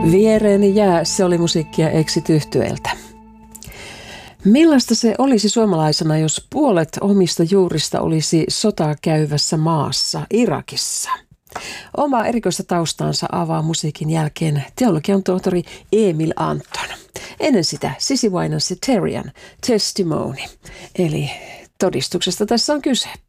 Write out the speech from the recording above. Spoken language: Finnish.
Viereeni jää, se oli musiikkia Exit-yhtyeeltä. Millaista se olisi suomalaisena, jos puolet omista juurista olisi sotaa käyvässä maassa, Irakissa? Oma erikoista taustaansa avaa musiikin jälkeen teologian tohtori Emil Anton. Ennen sitä Sissy Winans ja Terrian Testimony, eli todistuksesta tässä on kyse.